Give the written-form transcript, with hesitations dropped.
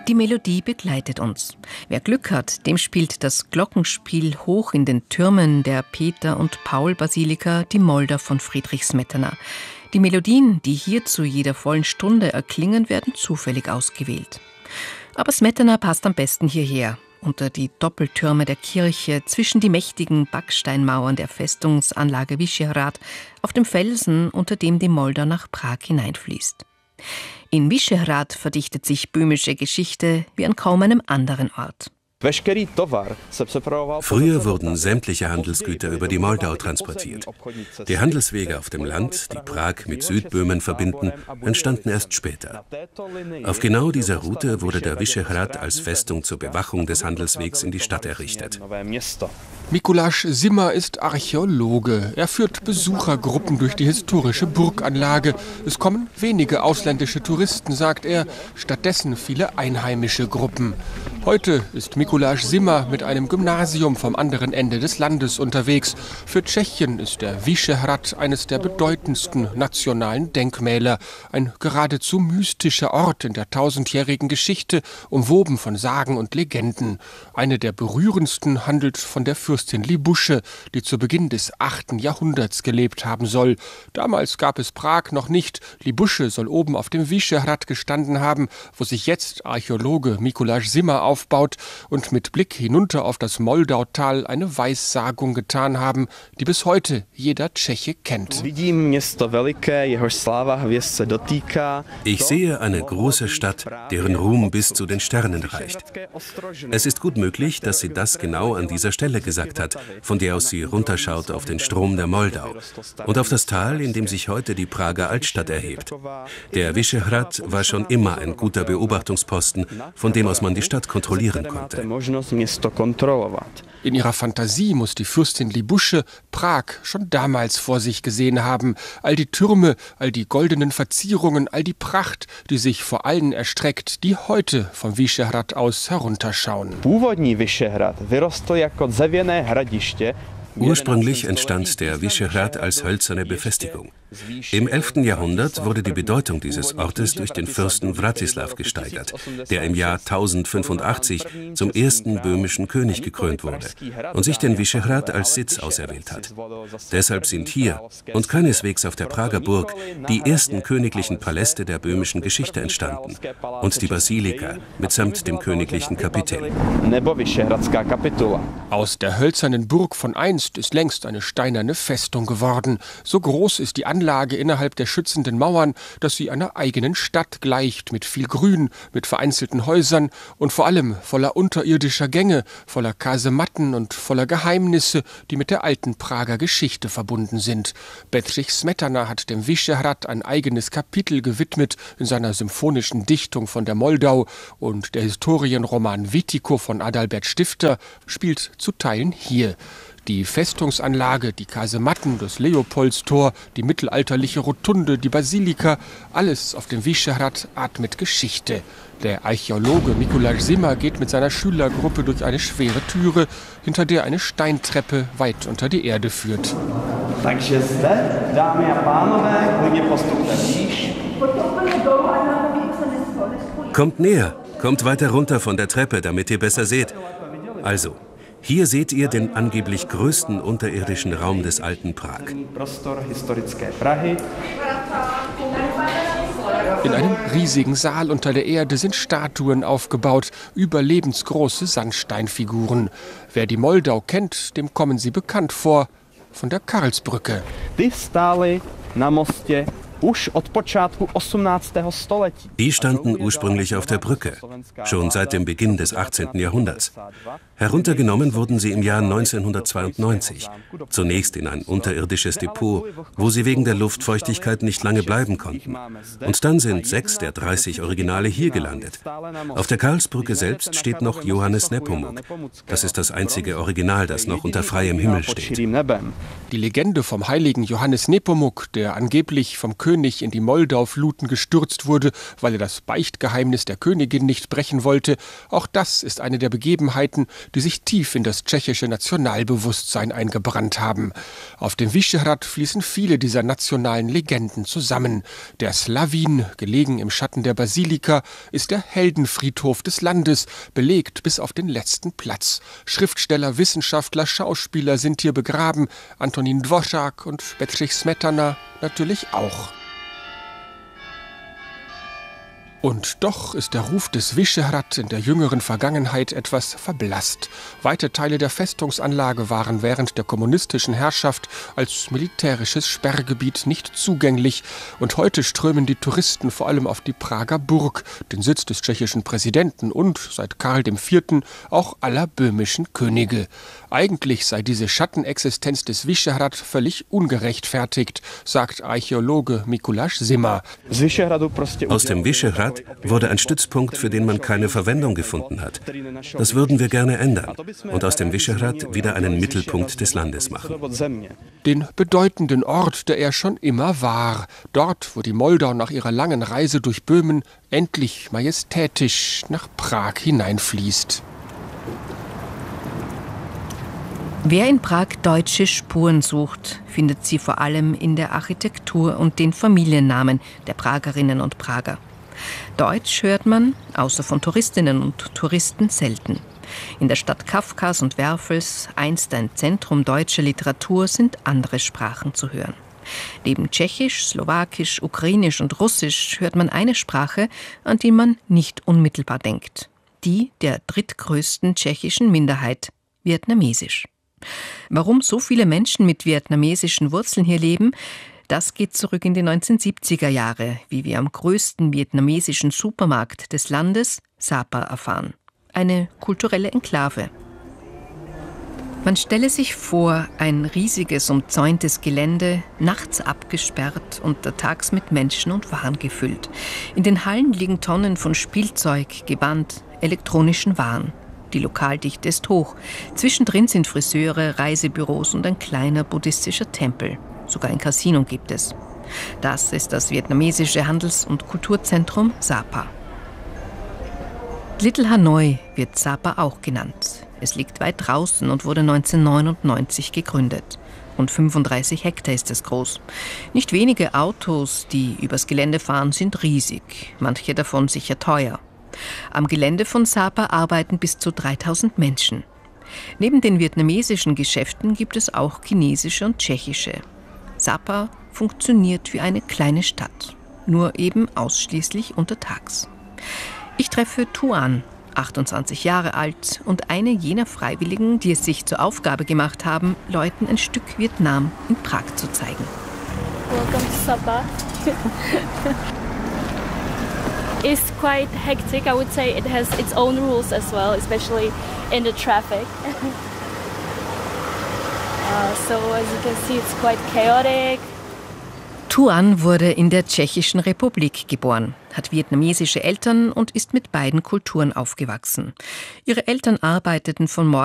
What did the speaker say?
Die Melodie begleitet uns. Wer Glück hat, dem spielt das Glockenspiel hoch in den Türmen der Peter- und Paul-Basilika die Moldau von Friedrich Smetana. Die Melodien, die hier zu jeder vollen Stunde erklingen, werden zufällig ausgewählt. Aber Smetana passt am besten hierher, unter die Doppeltürme der Kirche, zwischen die mächtigen Backsteinmauern der Festungsanlage Vyšehrad, auf dem Felsen, unter dem die Moldau nach Prag hineinfließt. In Vyšehrad verdichtet sich böhmische Geschichte wie an kaum einem anderen Ort. Früher wurden sämtliche Handelsgüter über die Moldau transportiert. Die Handelswege auf dem Land, die Prag mit Südböhmen verbinden, entstanden erst später. Auf genau dieser Route wurde der Vyšehrad als Festung zur Bewachung des Handelswegs in die Stadt errichtet. Mikuláš Zima ist Archäologe. Er führt Besuchergruppen durch die historische Burganlage. Es kommen wenige ausländische Touristen, sagt er, stattdessen viele einheimische Gruppen. Heute ist Mikuláš Zima mit einem Gymnasium vom anderen Ende des Landes unterwegs. Für Tschechien ist der Vyšehrad eines der bedeutendsten nationalen Denkmäler. Ein geradezu mystischer Ort in der tausendjährigen Geschichte, umwoben von Sagen und Legenden. Eine der berührendsten handelt von der Fürstin Libusche, die zu Beginn des 8. Jahrhunderts gelebt haben soll. Damals gab es Prag noch nicht. Libusche soll oben auf dem Vyšehrad gestanden haben, wo sich jetzt Archäologe Mikuláš Zima aufbaut und mit Blick hinunter auf das Moldautal eine Weissagung getan haben, die bis heute jeder Tscheche kennt. Ich sehe eine große Stadt, deren Ruhm bis zu den Sternen reicht. Es ist gut möglich, dass sie das genau an dieser Stelle gesagt hat, von der aus sie runterschaut auf den Strom der Moldau und auf das Tal, in dem sich heute die Prager Altstadt erhebt. Der Vyšehrad war schon immer ein guter Beobachtungsposten, von dem aus man die Stadt kontrollieren konnte. In ihrer Fantasie muss die Fürstin Libusche Prag schon damals vor sich gesehen haben. All die Türme, all die goldenen Verzierungen, all die Pracht, die sich vor allen erstreckt, die heute vom Vyšehrad aus herunterschauen. Ursprünglich entstand der Vyšehrad als hölzerne Befestigung. Im 11. Jahrhundert wurde die Bedeutung dieses Ortes durch den Fürsten Vratislav gesteigert, der im Jahr 1085 zum ersten böhmischen König gekrönt wurde und sich den Vyšehrad als Sitz auserwählt hat. Deshalb sind hier und keineswegs auf der Prager Burg die ersten königlichen Paläste der böhmischen Geschichte entstanden und die Basilika mitsamt dem königlichen Kapitell. Aus der hölzernen Burg von einst ist längst eine steinerne Festung geworden. So groß ist die Anlage innerhalb der schützenden Mauern, dass sie einer eigenen Stadt gleicht, mit viel Grün, mit vereinzelten Häusern und vor allem voller unterirdischer Gänge, voller Kasematten und voller Geheimnisse, die mit der alten Prager Geschichte verbunden sind. Bedřich Smetana hat dem Vyšehrad ein eigenes Kapitel gewidmet in seiner symphonischen Dichtung von der Moldau, und der Historienroman Witiko von Adalbert Stifter spielt zu Teilen hier. Die Festungsanlage, die Kasematten, das Leopoldstor, die mittelalterliche Rotunde, die Basilika, alles auf dem Vyšehrad atmet Geschichte. Der Archäologe Mikuláš Zima geht mit seiner Schülergruppe durch eine schwere Türe, hinter der eine Steintreppe weit unter die Erde führt. Kommt näher, kommt weiter runter von der Treppe, damit ihr besser seht. Also, hier seht ihr den angeblich größten unterirdischen Raum des alten Prag. In einem riesigen Saal unter der Erde sind Statuen aufgebaut, überlebensgroße Sandsteinfiguren. Wer die Moldau kennt, dem kommen sie bekannt vor, von der Karlsbrücke. Die standen ursprünglich auf der Brücke, schon seit dem Beginn des 18. Jahrhunderts. Heruntergenommen wurden sie im Jahr 1992, zunächst in ein unterirdisches Depot, wo sie wegen der Luftfeuchtigkeit nicht lange bleiben konnten. Und dann sind 6 der 30 Originale hier gelandet. Auf der Karlsbrücke selbst steht noch Johannes Nepomuk. Das ist das einzige Original, das noch unter freiem Himmel steht. Die Legende vom heiligen Johannes Nepomuk, der angeblich vom König König in die Moldau-Fluten gestürzt wurde, weil er das Beichtgeheimnis der Königin nicht brechen wollte. Auch das ist eine der Begebenheiten, die sich tief in das tschechische Nationalbewusstsein eingebrannt haben. Auf dem Vyšehrad fließen viele dieser nationalen Legenden zusammen. Der Slavín, gelegen im Schatten der Basilika, ist der Heldenfriedhof des Landes, belegt bis auf den letzten Platz. Schriftsteller, Wissenschaftler, Schauspieler sind hier begraben, Antonín Dvořák und Bedřich Smetana natürlich auch. Und doch ist der Ruf des Vyšehrad in der jüngeren Vergangenheit etwas verblasst. Weite Teile der Festungsanlage waren während der kommunistischen Herrschaft als militärisches Sperrgebiet nicht zugänglich. Und heute strömen die Touristen vor allem auf die Prager Burg, den Sitz des tschechischen Präsidenten und, seit Karl IV., auch aller böhmischen Könige. Eigentlich sei diese Schattenexistenz des Vyšehrad völlig ungerechtfertigt, sagt Archäologe Mikuláš Zima. Aus dem Vyšehrad wurde ein Stützpunkt, für den man keine Verwendung gefunden hat. Das würden wir gerne ändern und aus dem Vyšehrad wieder einen Mittelpunkt des Landes machen. Den bedeutenden Ort, der er schon immer war. Dort, wo die Moldau nach ihrer langen Reise durch Böhmen endlich majestätisch nach Prag hineinfließt. Wer in Prag deutsche Spuren sucht, findet sie vor allem in der Architektur und den Familiennamen der Pragerinnen und Prager. Deutsch hört man, außer von Touristinnen und Touristen, selten. In der Stadt Kafkas und Werfels, einst ein Zentrum deutscher Literatur, sind andere Sprachen zu hören. Neben Tschechisch, Slowakisch, Ukrainisch und Russisch hört man eine Sprache, an die man nicht unmittelbar denkt. Die der drittgrößten tschechischen Minderheit, Vietnamesisch. Warum so viele Menschen mit vietnamesischen Wurzeln hier leben, das geht zurück in die 1970er Jahre, wie wir am größten vietnamesischen Supermarkt des Landes, Sapa, erfahren. Eine kulturelle Enklave. Man stelle sich vor, ein riesiges, umzäuntes Gelände, nachts abgesperrt, untertags mit Menschen und Waren gefüllt. In den Hallen liegen Tonnen von Spielzeug, Gewand, elektronischen Waren. Die Lokaldichte ist hoch. Zwischendrin sind Friseure, Reisebüros und ein kleiner buddhistischer Tempel. Sogar ein Casino gibt es. Das ist das vietnamesische Handels- und Kulturzentrum Sapa. Little Hanoi wird Sapa auch genannt. Es liegt weit draußen und wurde 1999 gegründet. Rund 35 Hektar ist es groß. Nicht wenige Autos, die übers Gelände fahren, sind riesig. Manche davon sicher teuer. Am Gelände von Sapa arbeiten bis zu 3000 Menschen. Neben den vietnamesischen Geschäften gibt es auch chinesische und tschechische. Sapa funktioniert wie eine kleine Stadt, nur eben ausschließlich untertags. Ich treffe Tuan, 28 Jahre alt und eine jener Freiwilligen, die es sich zur Aufgabe gemacht haben, Leuten ein Stück Vietnam in Prag zu zeigen. Welcome to Sapa. It's quite hectic. I would say it has its own rules as well, especially in the traffic. So as you can see, it's quite chaotic. Tuan wurde in der Tschechischen Republik geboren, hat vietnamesische Eltern und ist mit beiden Kulturen aufgewachsen. Ihre Eltern arbeiteten von morgens